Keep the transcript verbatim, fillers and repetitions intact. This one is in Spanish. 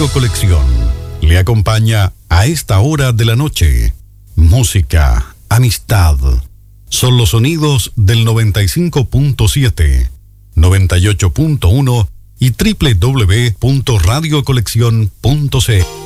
Radio Colección le acompaña a esta hora de la noche. Música, amistad. Son los sonidos del noventa y cinco punto siete, noventa y ocho punto uno y doble u doble u doble u punto radio colección punto c l.